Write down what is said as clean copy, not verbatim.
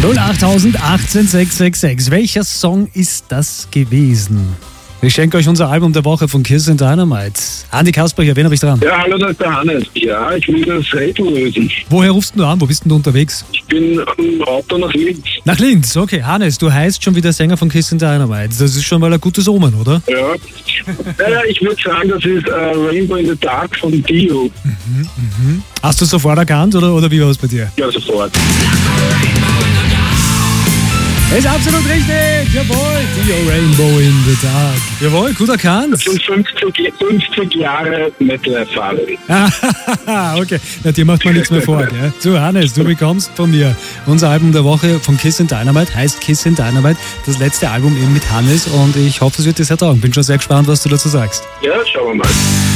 08000 18 666. Welcher Song ist das gewesen? Ich schenke euch unser Album der Woche von Kiss and Dynamite. Andi Kasper hier, wen habe ich dran? Ja, hallo, das ist der Hannes. Ja, ich will das Rätsel lösen. Woher rufst du an? Wo bist denn du unterwegs? Ich bin am Auto nach Linz. Nach Linz, okay. Hannes, du heißt schon wieder Sänger von Kiss and Dynamite. Das ist schon mal ein gutes Omen, oder? Ja. Ich würde sagen, das ist Rainbow in the Dark von Dio. Hast du sofort erkannt oder wie war es bei dir? Ja, sofort. Ist absolut richtig! Jawohl! Dio, Rainbow in the Dark. Jawohl, gut erkannt. Das sind 50 Jahre Metal-Erfahrung. Okay, na, dir macht man nichts mehr vor, gell? So, Hannes, du bekommst von mir unser Album der Woche von Kiss and Dynamite, heißt Kiss and Dynamite, das letzte Album eben mit Hannes, und ich hoffe, es wird dir sehr taugen. Bin schon sehr gespannt, was du dazu sagst. Ja, schauen wir mal.